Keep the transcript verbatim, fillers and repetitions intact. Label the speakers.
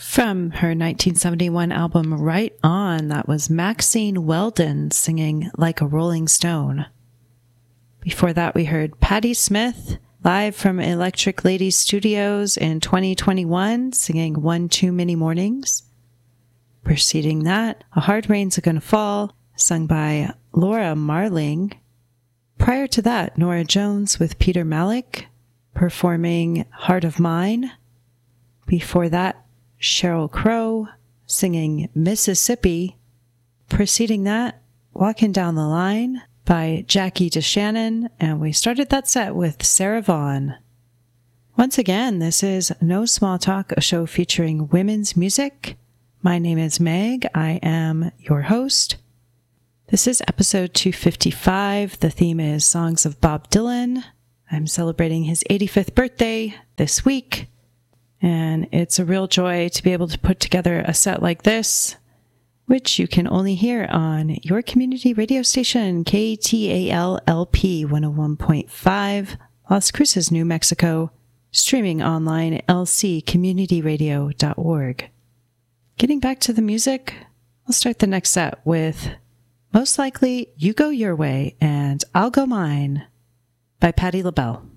Speaker 1: From her nineteen seventy-one album Right On, that was Maxine Weldon singing Like a Rolling Stone. Before that, we heard Patti Smith, live from Electric Lady Studios in twenty twenty-one, singing One Too Many Mornings. Preceding that, A Hard Rain's Gonna Fall, sung by Laura Marling. Prior to that, Norah Jones with Peter Malick, performing Heart of Mine. Before that, Sheryl Crow singing Mississippi. Preceding that, Walking Down the Line by Jackie DeShannon, and we started that set with Sarah Vaughan. Once again, this is No Small Talk, a show featuring women's music. My name is Meg. I am your host. This is episode two fifty-five. The theme is Songs of Bob Dylan. I'm celebrating his eighty-fifth birthday this week. And it's a real joy to be able to put together a set like this, which you can only hear on your community radio station, K T A L L P one oh one point five, Las Cruces, New Mexico, streaming online at l c community radio dot org. Getting back to the music, I'll start the next set with Most Likely You Go Your Way and I'll Go Mine by Patti LaBelle.